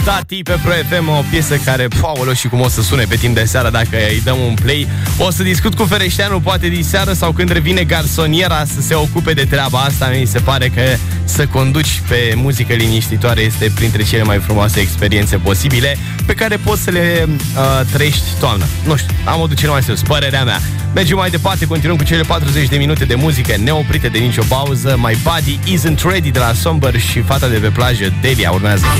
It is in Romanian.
Tati pe Pro FM, o piesă care, paolo, și cum o să sune pe timp de seară dacă îi dăm un play. O să discut cu Fereșteanu, poate din seară sau când revine garsoniera să se ocupe de treaba asta. Mi se pare că să conduci pe muzică liniștitoare este printre cele mai frumoase experiențe posibile pe care poți să le trăiești toamna. Nu știu, am o ducere mai sus, părerea mea. Mergem mai departe, continuăm cu cele 40 de minute de muzică neoprite de nicio pauză. My Body Isn't Ready de la Somber și fata de pe plajă, Delia, urmează.